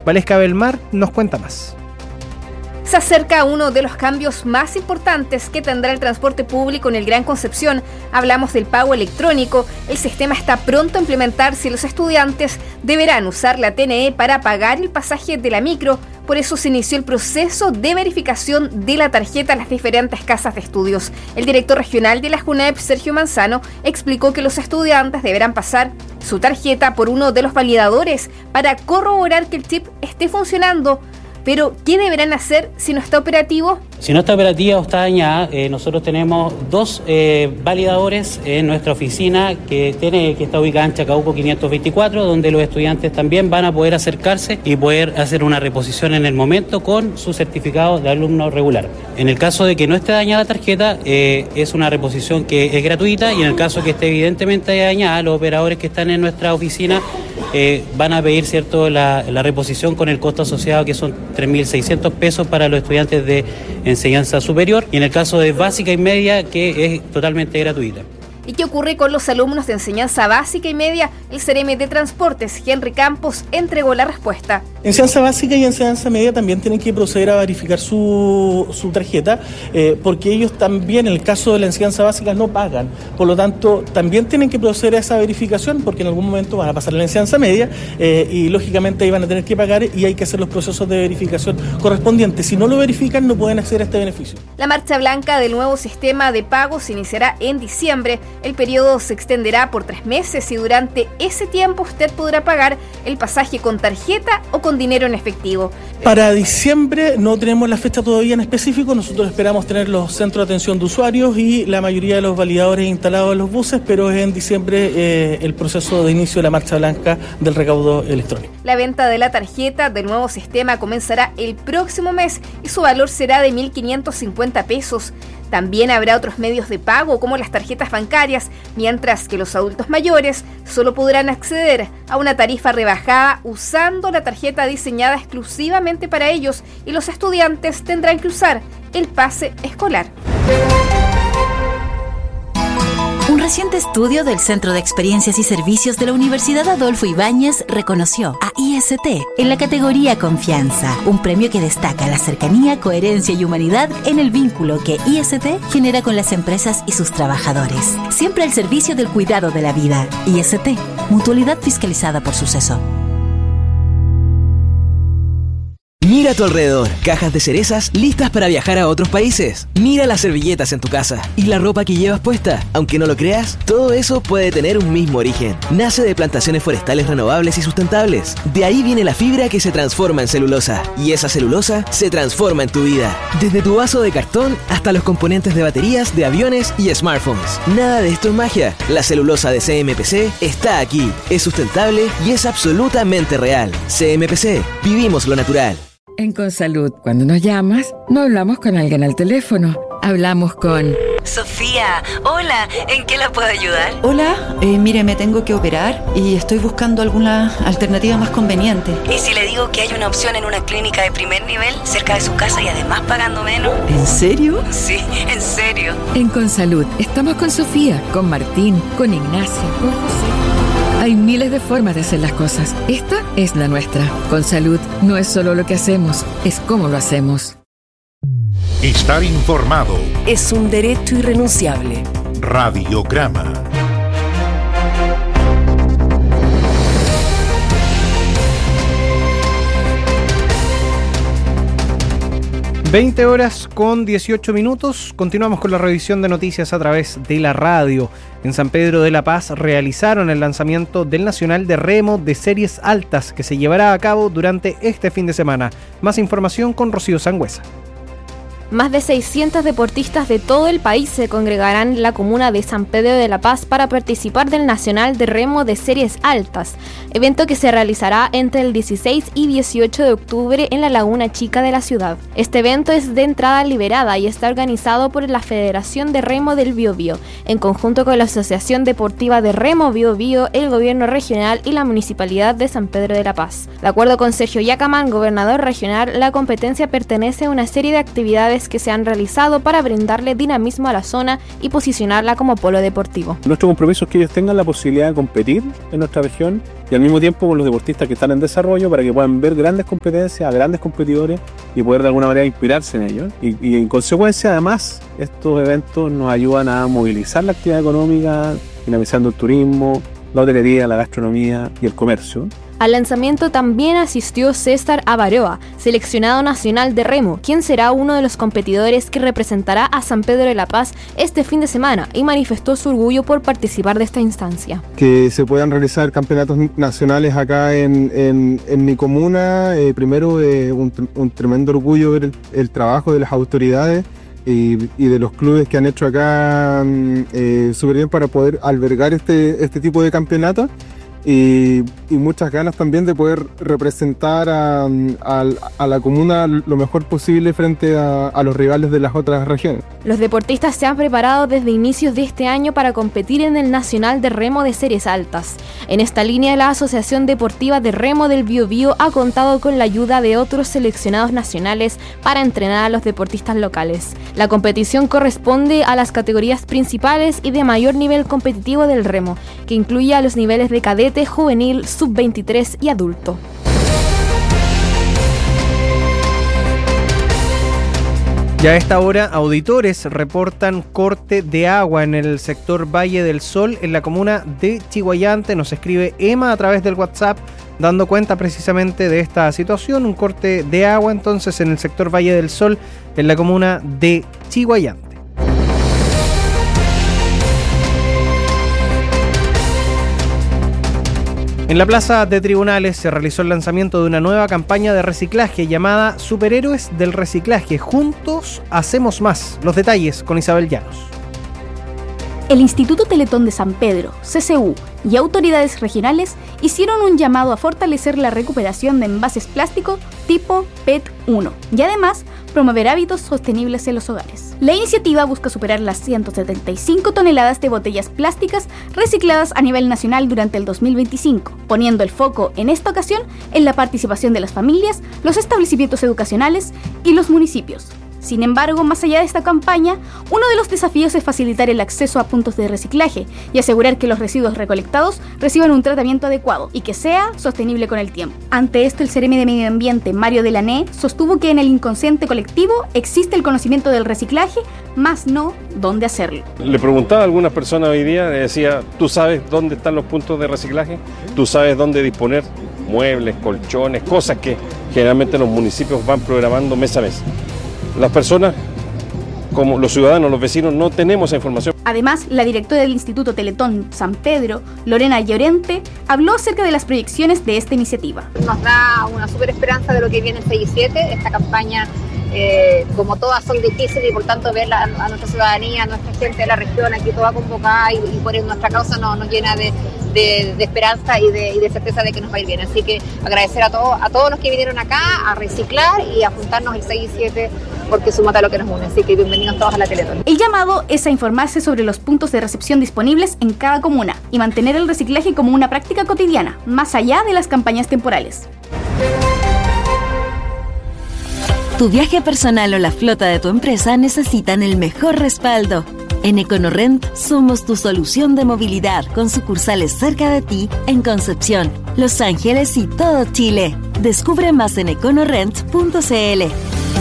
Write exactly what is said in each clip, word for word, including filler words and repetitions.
Valesca Belmar nos cuenta más. Se acerca uno de los cambios más importantes que tendrá el transporte público en el Gran Concepción. Hablamos del pago electrónico. El sistema está pronto a implementarse y los estudiantes deberán usar la T N E para pagar el pasaje de la micro. Por eso se inició el proceso de verificación de la tarjeta en las diferentes casas de estudios. El director regional de la JUNEP, Sergio Manzano, explicó que los estudiantes deberán pasar su tarjeta por uno de los validadores para corroborar que el chip esté funcionando. Pero, ¿qué deberán hacer si no está operativo? Si no está operativa o está dañada, eh, nosotros tenemos dos eh, validadores en nuestra oficina que tiene que está ubicada en Chacabuco quinientos veinticuatro, donde los estudiantes también van a poder acercarse y poder hacer una reposición en el momento con su certificado de alumno regular. En el caso de que no esté dañada la tarjeta, eh, es una reposición que es gratuita, y en el caso que esté evidentemente dañada, los operadores que están en nuestra oficina eh, van a pedir cierto la, la reposición con el costo asociado, que son tres mil seiscientos pesos para los estudiantes de enseñanza superior, y en el caso de básica y media, que es totalmente gratuita. ¿Y qué ocurre con los alumnos de enseñanza básica y media? El C E R E M de Transportes, Henry Campos, entregó la respuesta. Enseñanza básica y enseñanza media también tienen que proceder a verificar su, su tarjeta, eh, porque ellos también, en el caso de la enseñanza básica, no pagan. Por lo tanto, también tienen que proceder a esa verificación, porque en algún momento van a pasar a la enseñanza media eh, y lógicamente ahí van a tener que pagar, y hay que hacer los procesos de verificación correspondientes. Si no lo verifican, no pueden acceder a este beneficio. La marcha blanca del nuevo sistema de pago se iniciará en diciembre. El periodo se extenderá por tres meses y durante ese tiempo usted podrá pagar el pasaje con tarjeta o con dinero en efectivo. Para diciembre no tenemos la fecha todavía en específico. Nosotros esperamos tener los centros de atención de usuarios y la mayoría de los validadores instalados en los buses, pero es en diciembre eh, el proceso de inicio de la marcha blanca del recaudo electrónico. La venta de la tarjeta del nuevo sistema comenzará el próximo mes y su valor será de mil quinientos cincuenta pesos. También habrá otros medios de pago como las tarjetas bancarias, mientras que los adultos mayores solo podrán acceder a una tarifa rebajada usando la tarjeta diseñada exclusivamente para ellos, y los estudiantes tendrán que usar el pase escolar. Un reciente estudio del Centro de Experiencias y Servicios de la Universidad Adolfo Ibáñez reconoció a I S T en la categoría Confianza, un premio que destaca la cercanía, coherencia y humanidad en el vínculo que I S T genera con las empresas y sus trabajadores. Siempre al servicio del cuidado de la vida. I S T, mutualidad fiscalizada por Suceso. Mira a tu alrededor, cajas de cerezas listas para viajar a otros países. Mira las servilletas en tu casa y la ropa que llevas puesta. Aunque no lo creas, todo eso puede tener un mismo origen. Nace de plantaciones forestales renovables y sustentables. De ahí viene la fibra que se transforma en celulosa, y esa celulosa se transforma en tu vida. Desde tu vaso de cartón hasta los componentes de baterías de aviones y smartphones. Nada de esto es magia. La celulosa de C M P C está aquí. Es sustentable y es absolutamente real. C M P C, vivimos lo natural. En Consalud, cuando nos llamas, no hablamos con alguien al teléfono, hablamos con... Sofía, hola, ¿en qué la puedo ayudar? Hola, eh, mire, me tengo que operar y estoy buscando alguna alternativa más conveniente. ¿Y si le digo que hay una opción en una clínica de primer nivel, cerca de su casa y además pagando menos? ¿En serio? Sí, en serio. En Consalud, estamos con Sofía, con Martín, con Ignacia, con José. Hay miles de formas de hacer las cosas. Esta es la nuestra. Consalud no es solo lo que hacemos, es cómo lo hacemos. Estar informado es un derecho irrenunciable. Radiograma. veinte horas con dieciocho minutos. Continuamos con la revisión de noticias a través de la radio. En San Pedro de la Paz realizaron el lanzamiento del Nacional de Remo de Series Altas, que se llevará a cabo durante este fin de semana. Más información con Rocío Sangüesa. Más de seiscientos deportistas de todo el país se congregarán en la comuna de San Pedro de la Paz para participar del Nacional de Remo de Series Altas, evento que se realizará entre el dieciséis y dieciocho de octubre en la Laguna Chica de la ciudad. Este evento es de entrada liberada y está organizado por la Federación de Remo del Biobío, en conjunto con la Asociación Deportiva de Remo Biobío, el Gobierno Regional y la Municipalidad de San Pedro de la Paz. De acuerdo con Sergio Yacamán, gobernador regional, la competencia pertenece a una serie de actividades actividades que se han realizado para brindarle dinamismo a la zona y posicionarla como polo deportivo. Nuestro compromiso es que ellos tengan la posibilidad de competir en nuestra región y al mismo tiempo con los deportistas que están en desarrollo para que puedan ver grandes competencias, a grandes competidores y poder de alguna manera inspirarse en ellos. Y, y en consecuencia, además, estos eventos nos ayudan a movilizar la actividad económica, dinamizando el turismo, la hotelería, la gastronomía y el comercio. Al lanzamiento también asistió César Avaroa, seleccionado nacional de remo, quien será uno de los competidores que representará a San Pedro de la Paz este fin de semana y manifestó su orgullo por participar de esta instancia. Que se puedan realizar campeonatos nacionales acá en, en, en mi comuna, eh, primero eh, un, un tremendo orgullo ver el, el trabajo de las autoridades y, y de los clubes que han hecho acá eh, súper bien para poder albergar este, este tipo de campeonatos. Y, y muchas ganas también de poder representar a, a, a la comuna lo mejor posible frente a, a los rivales de las otras regiones. Los deportistas se han preparado desde inicios de este año para competir en el Nacional de Remo de Series Altas. En esta línea, la Asociación Deportiva de Remo del Biobío ha contado con la ayuda de otros seleccionados nacionales para entrenar a los deportistas locales. La competición corresponde a las categorías principales y de mayor nivel competitivo del remo, que incluye a los niveles de cadete, juvenil, sub veintitrés y adulto. Ya a esta hora, auditores reportan corte de agua en el sector Valle del Sol, en la comuna de Chiguayante. Nos escribe Emma a través del WhatsApp, dando cuenta precisamente de esta situación. Un corte de agua entonces en el sector Valle del Sol, en la comuna de Chiguayante. En la Plaza de Tribunales se realizó el lanzamiento de una nueva campaña de reciclaje llamada Superhéroes del Reciclaje. Juntos hacemos más. Los detalles con Isabel Llanos. El Instituto Teletón de San Pedro, C C U y autoridades regionales hicieron un llamado a fortalecer la recuperación de envases plásticos tipo P E T uno y además promover hábitos sostenibles en los hogares. La iniciativa busca superar las ciento setenta y cinco toneladas de botellas plásticas recicladas a nivel nacional durante el dos mil veinticinco, poniendo el foco en esta ocasión en la participación de las familias, los establecimientos educacionales y los municipios. Sin embargo, más allá de esta campaña, uno de los desafíos es facilitar el acceso a puntos de reciclaje y asegurar que los residuos recolectados reciban un tratamiento adecuado y que sea sostenible con el tiempo. Ante esto, el Seremi de Medio Ambiente, Mario Delané, sostuvo que en el inconsciente colectivo existe el conocimiento del reciclaje, más no dónde hacerlo. Le preguntaba a algunas personas hoy día, le decía, ¿tú sabes dónde están los puntos de reciclaje? ¿Tú sabes dónde disponer muebles, colchones, cosas que generalmente los municipios van programando mes a mes? Las personas, como los ciudadanos, los vecinos, no tenemos esa información. Además, la directora del Instituto Teletón San Pedro, Lorena Llorente, habló acerca de las proyecciones de esta iniciativa. Nos da una súper esperanza de lo que viene el seis y siete. Esta campaña, eh, como todas, son difíciles y por tanto ver a, a nuestra ciudadanía, a nuestra gente de la región aquí toda convocada y, y por nuestra causa nos, nos llena de, de, de esperanza y de, y de certeza de que nos va a ir bien. Así que agradecer a, todo, a todos los que vinieron acá a reciclar y a juntarnos el seis y siete porque sumata lo que nos une. Así que bienvenidos todos a la Teletón. El llamado es a informarse sobre los puntos de recepción disponibles en cada comuna y mantener el reciclaje como una práctica cotidiana, más allá de las campañas temporales. Tu viaje personal o la flota de tu empresa necesitan el mejor respaldo. En EconoRent somos tu solución de movilidad con sucursales cerca de ti en Concepción, Los Ángeles y todo Chile. Descubre más en econorent punto c l.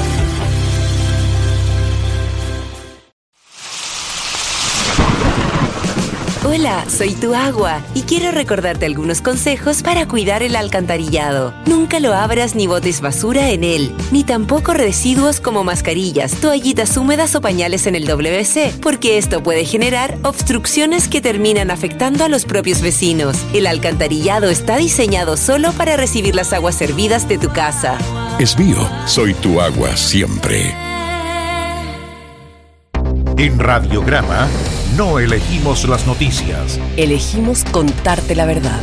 Hola, soy tu agua y quiero recordarte algunos consejos para cuidar el alcantarillado. Nunca lo abras ni botes basura en él, ni tampoco residuos como mascarillas, toallitas húmedas o pañales en el W C, porque esto puede generar obstrucciones que terminan afectando a los propios vecinos. El alcantarillado está diseñado solo para recibir las aguas servidas de tu casa. Es mío, soy tu agua siempre. En Radiograma no elegimos las noticias. Elegimos contarte la verdad.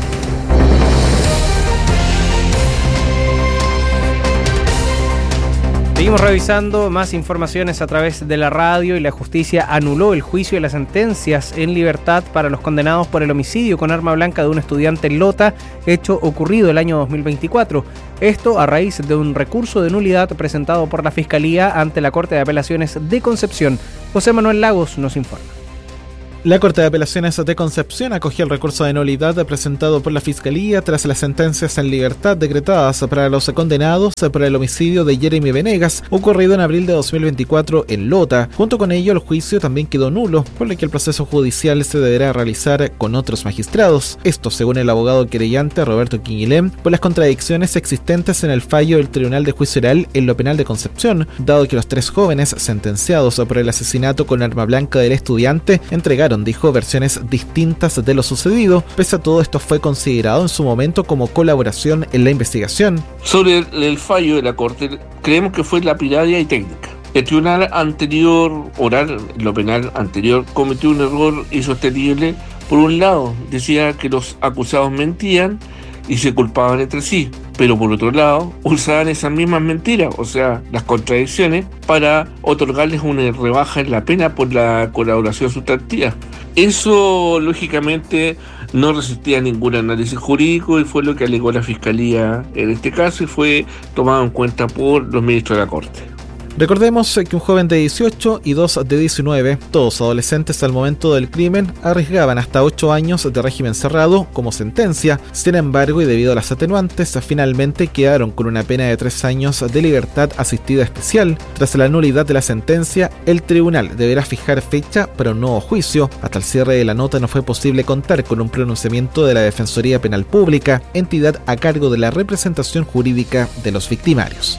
Seguimos revisando más informaciones a través de la radio y la justicia anuló el juicio y las sentencias en libertad para los condenados por el homicidio con arma blanca de un estudiante en Lota, hecho ocurrido el año dos mil veinticuatro. Esto a raíz de un recurso de nulidad presentado por la Fiscalía ante la Corte de Apelaciones de Concepción. José Manuel Lagos nos informa. La Corte de Apelaciones de Concepción acogió el recurso de nulidad presentado por la Fiscalía tras las sentencias en libertad decretadas para los condenados por el homicidio de Jeremy Venegas, ocurrido en abril de dos mil veinticuatro en Lota. Junto con ello, el juicio también quedó nulo, por lo que el proceso judicial se deberá realizar con otros magistrados. Esto, según el abogado querellante Roberto Quinguilén, por las contradicciones existentes en el fallo del Tribunal de Juicio Oral en lo penal de Concepción, dado que los tres jóvenes sentenciados por el asesinato con arma blanca del estudiante entregaron, dijo, versiones distintas de lo sucedido. Pese a todo, esto fue considerado en su momento como colaboración en la investigación. Sobre el, el fallo de la Corte, creemos que fue lapidaria y técnica. El tribunal anterior, oral, lo penal anterior, cometió un error insostenible. Por un lado, decía que los acusados mentían y se culpaban entre sí, pero por otro lado usaban esas mismas mentiras, o sea, las contradicciones, para otorgarles una rebaja en la pena por la colaboración sustantiva. Eso, lógicamente, no resistía a ningún análisis jurídico y fue lo que alegó la Fiscalía en este caso y fue tomado en cuenta por los ministros de la Corte. Recordemos que un joven de dieciocho y dos de diecinueve, todos adolescentes al momento del crimen, arriesgaban hasta ocho años de régimen cerrado como sentencia. Sin embargo, y debido a las atenuantes, finalmente quedaron con una pena de tres años de libertad asistida especial. Tras la nulidad de la sentencia, el tribunal deberá fijar fecha para un nuevo juicio. Hasta el cierre de la nota no fue posible contar con un pronunciamiento de la Defensoría Penal Pública, entidad a cargo de la representación jurídica de los victimarios.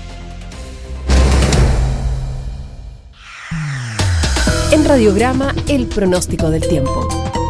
En Radiograma, el pronóstico del tiempo.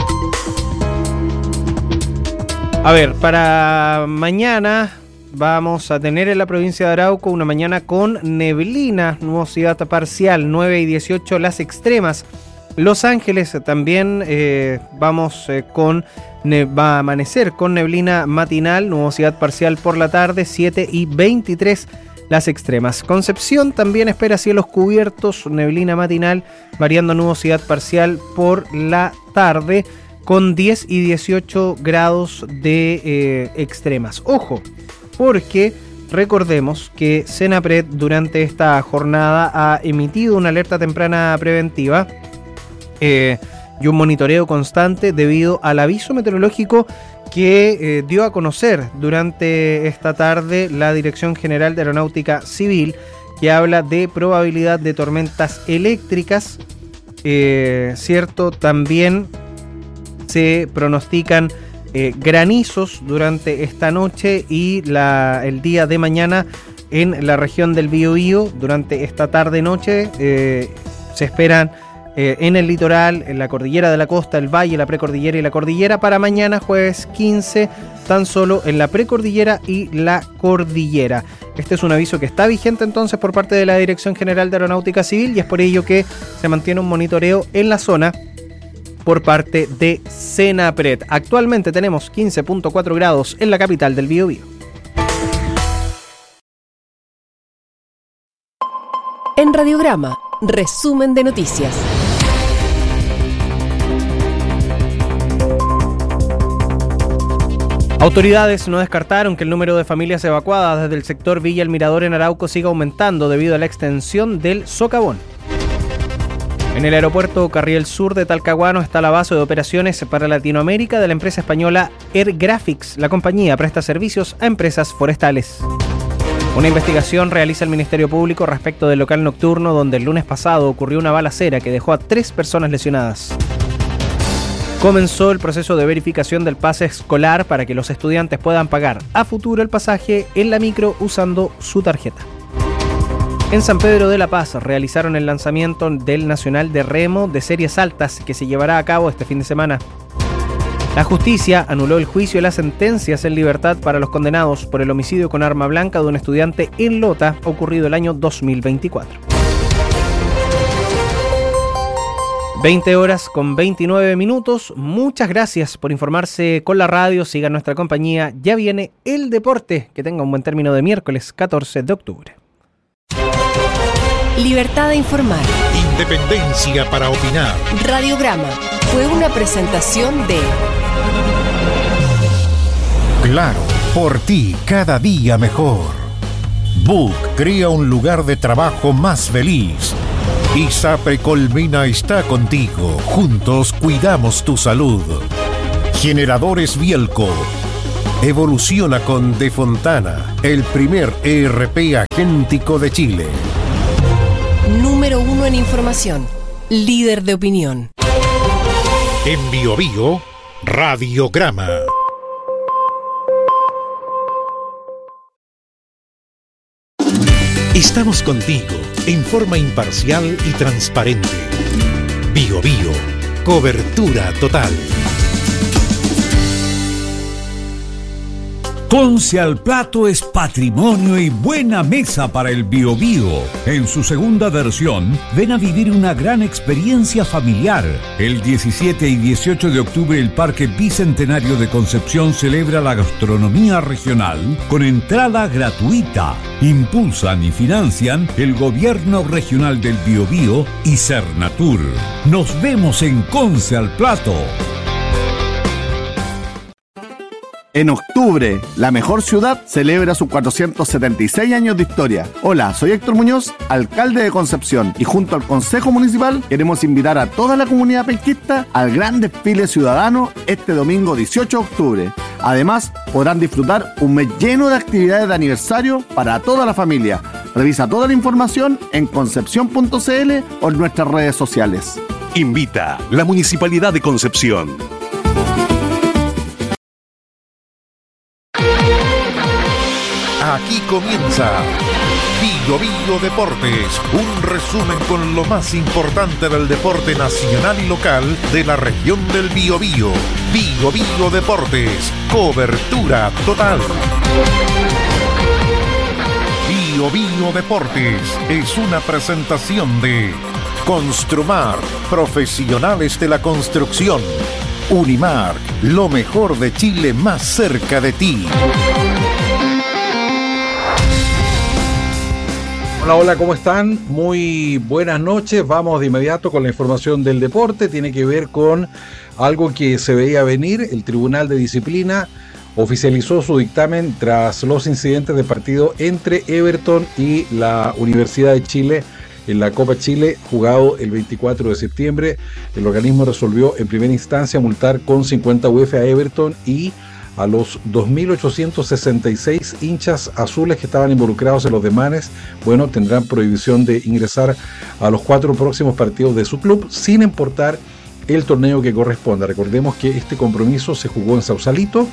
A ver, para mañana vamos a tener en la provincia de Arauco una mañana con neblina, nubosidad parcial, nueve y dieciocho las extremas. Los Ángeles también eh, vamos eh, con, ne- va a amanecer con neblina matinal, nubosidad parcial por la tarde, siete y veintitrés las extremas. Concepción también espera cielos cubiertos, neblina matinal, variando nubosidad parcial por la tarde, con diez y dieciocho grados de eh, extremas. Ojo, porque recordemos que Senapred durante esta jornada ha emitido una alerta temprana preventiva eh, y un monitoreo constante debido al aviso meteorológico que eh, dio a conocer durante esta tarde la Dirección General de Aeronáutica Civil, que habla de probabilidad de tormentas eléctricas, eh, cierto, también se pronostican eh, granizos durante esta noche y la, el día de mañana en la región del Biobío. Durante esta tarde-noche eh, se esperan Eh, en el litoral, en la cordillera de la costa, el valle, la precordillera y la cordillera. Para mañana jueves quince, tan solo en la precordillera y la cordillera. Este es un aviso que está vigente entonces por parte de la Dirección General de Aeronáutica Civil y es por ello que se mantiene un monitoreo en la zona por parte de Senapred. Actualmente tenemos quince punto cuatro grados en la capital del Biobío. En Radiograma, resumen de noticias. Autoridades no descartaron que el número de familias evacuadas desde el sector Villa El Mirador en Arauco siga aumentando debido a la extensión del socavón. En el aeropuerto Carriel Sur de Talcahuano está la base de operaciones para Latinoamérica de la empresa española Air Graphics. La compañía presta servicios a empresas forestales. Una investigación realiza el Ministerio Público respecto del local nocturno donde el lunes pasado ocurrió una balacera que dejó a tres personas lesionadas. Comenzó el proceso de verificación del pase escolar para que los estudiantes puedan pagar a futuro el pasaje en la micro usando su tarjeta. En San Pedro de la Paz realizaron el lanzamiento del Nacional de Remo de Series Altas que se llevará a cabo este fin de semana. La justicia anuló el juicio y las sentencias en libertad para los condenados por el homicidio con arma blanca de un estudiante en Lota ocurrido el año dos mil veinticuatro. veinte horas con veintinueve minutos. Muchas gracias por informarse con la radio. Sigan nuestra compañía. Ya viene el deporte. Que tenga un buen término de miércoles catorce de octubre. Libertad de informar. Independencia para opinar. Radiograma fue una presentación de Claro, por ti cada día mejor. Book crea un lugar de trabajo más feliz. ISAPRE Colmena está contigo. Juntos cuidamos tu salud. Generadores Bielco. Evoluciona con De Fontana, el primer E R P agéntico de Chile. Número uno en información. Líder de opinión. En Bio Bio, Radiograma. Estamos contigo en forma imparcial y transparente. Bio Bio, cobertura total. Conce al Plato es patrimonio y buena mesa para el Biobío. En su segunda versión, ven a vivir una gran experiencia familiar. El diecisiete y dieciocho de octubre, el Parque Bicentenario de Concepción celebra la gastronomía regional con entrada gratuita. Impulsan y financian el Gobierno Regional del Biobío y Cernatur. Nos vemos en Conce al Plato. En octubre, la mejor ciudad celebra sus cuatrocientos setenta y seis años de historia. Hola, soy Héctor Muñoz, alcalde de Concepción, y junto al Consejo Municipal queremos invitar a toda la comunidad penquista al gran desfile ciudadano este domingo dieciocho de octubre. Además, podrán disfrutar un mes lleno de actividades de aniversario para toda la familia. Revisa toda la información en concepción punto c l o en nuestras redes sociales. Invita la Municipalidad de Concepción. Aquí comienza Bio Bio Deportes, un resumen con lo más importante del deporte nacional y local de la región del Biobío. Bio Bio Deportes, cobertura total. Bio Bio Deportes es una presentación de Construmar, profesionales de la construcción. Unimark, lo mejor de Chile más cerca de ti. Hola, hola, ¿cómo están? Muy buenas noches. Vamos de inmediato con la información del deporte. Tiene que ver con algo que se veía venir. El Tribunal de Disciplina oficializó su dictamen tras los incidentes de partido entre Everton y la Universidad de Chile en la Copa Chile, jugado el veinticuatro de septiembre. El organismo resolvió en primera instancia multar con cincuenta U F a Everton y a los dos mil ochocientos sesenta y seis hinchas azules que estaban involucrados en los demanes. Bueno, tendrán prohibición de ingresar a los cuatro próximos partidos de su club, sin importar el torneo que corresponda. Recordemos que este compromiso se jugó en Sausalito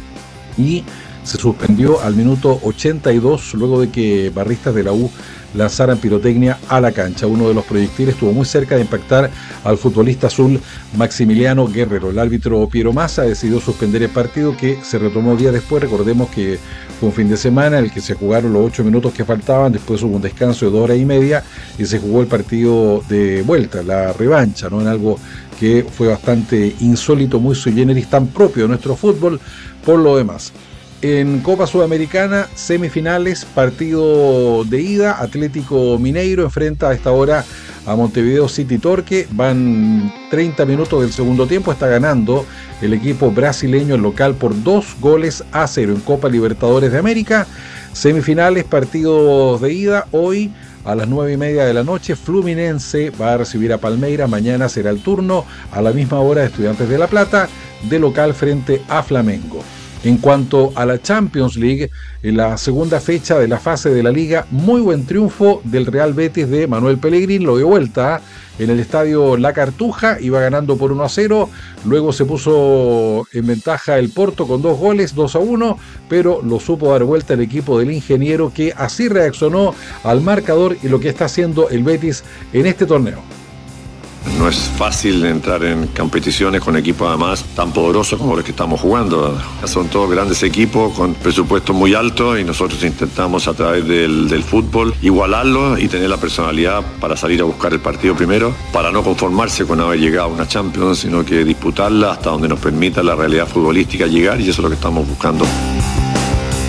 y se suspendió al minuto ochenta y dos luego de que barristas de la U lanzaran pirotecnia a la cancha. Uno de los proyectiles estuvo muy cerca de impactar al futbolista azul Maximiliano Guerrero. El árbitro Piero Massa decidió suspender el partido, que se retomó días después. Recordemos que fue un fin de semana en el que se jugaron los ocho minutos que faltaban, después hubo un descanso de dos horas y media y se jugó el partido de vuelta, la revancha, ¿no? En algo que fue bastante insólito, muy sui generis, tan propio de nuestro fútbol por lo demás. En Copa Sudamericana, semifinales, partido de ida, Atlético Mineiro enfrenta a esta hora a Montevideo City Torque. Van treinta minutos del segundo tiempo, está ganando el equipo brasileño el local por dos goles a cero en Copa Libertadores de América. Semifinales, partidos de ida, hoy a las nueve y media de la noche, Fluminense va a recibir a Palmeiras. Mañana será el turno a la misma hora de Estudiantes de La Plata, de local frente a Flamengo. En cuanto a la Champions League, en la segunda fecha de la fase de la Liga, muy buen triunfo del Real Betis de Manuel Pellegrini, lo dio vuelta en el estadio La Cartuja, iba ganando por uno a cero, luego se puso en ventaja el Porto con dos goles, dos a uno, pero lo supo dar vuelta el equipo del ingeniero, que así reaccionó al marcador y lo que está haciendo el Betis en este torneo. No es fácil entrar en competiciones con equipos además tan poderosos como los que estamos jugando. Son todos grandes equipos con presupuestos muy altos y nosotros intentamos a través del, del fútbol igualarlo y tener la personalidad para salir a buscar el partido primero, para no conformarse con haber llegado a una Champions, sino que disputarla hasta donde nos permita la realidad futbolística llegar, y eso es lo que estamos buscando.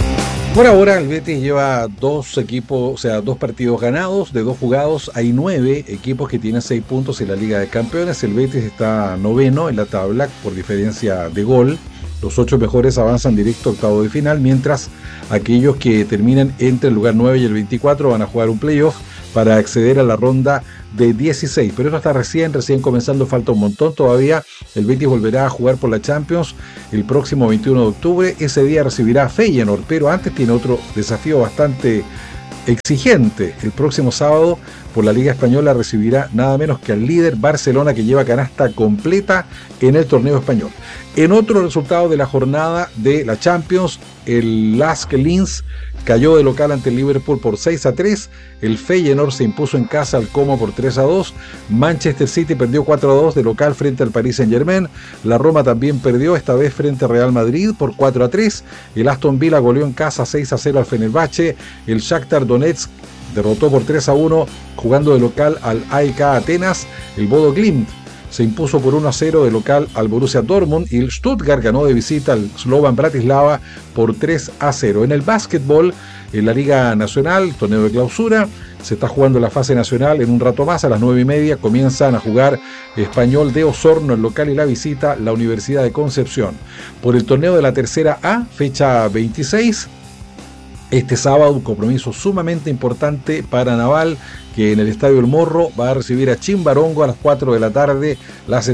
Por ahora el Betis lleva dos equipos, o sea, dos partidos ganados, de dos jugados hay nueve equipos que tienen seis puntos en la Liga de Campeones. El Betis está noveno en la tabla por diferencia de gol. Los ocho mejores avanzan directo a octavo de final, mientras aquellos que terminan entre el lugar nueve y el veinticuatro van a jugar un playoff para acceder a la ronda de dieciséis. Pero esto está recién, recién comenzando, falta un montón todavía. El Betis volverá a jugar por la Champions el próximo veintiuno de octubre. Ese día recibirá a Feyenoord, pero antes tiene otro desafío bastante exigente. El próximo sábado por la Liga Española recibirá nada menos que al líder Barcelona, que lleva canasta completa en el torneo español. En otro resultado de la jornada de la Champions, el Lask Linz cayó de local ante el Liverpool por seis a tres, el Feyenoord se impuso en casa al Como por tres a dos, Manchester City perdió cuatro a dos de local frente al Paris Saint-Germain, la Roma también perdió, esta vez frente al Real Madrid por cuatro a tres, el Aston Villa goleó en casa seis a cero al Fenerbahce, el Shakhtar Donetsk derrotó por tres a uno jugando de local al A E K Atenas, el Bodo Glimt se impuso por uno a cero de local al Borussia Dortmund y el Stuttgart ganó de visita al Slovan Bratislava por tres a cero. En el básquetbol, en la Liga Nacional, torneo de clausura, se está jugando la fase nacional. En un rato más, a las nueve y media, comienzan a jugar Español de Osorno, el local, y la visita la Universidad de Concepción. Por el torneo de la tercera A, fecha veintiséis, este sábado un compromiso sumamente importante para Naval, que en el Estadio El Morro va a recibir a Chimbarongo a las cuatro de la tarde. Las